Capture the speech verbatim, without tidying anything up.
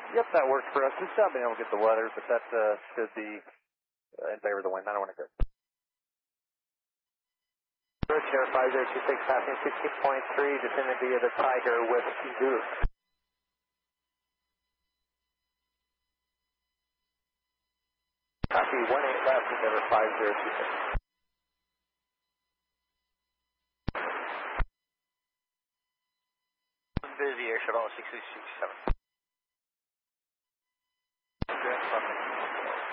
Yep, that works for us. We've still been able to get the weather, but that uh, should be uh, in favor of the wind. I don't want to hear. Sierra five zero two six, passing sixteen point three, descending via the Tiger with Zulu. Copy one eight left, Endeavor five zero two six. Busy Air Shuttle six six six seven.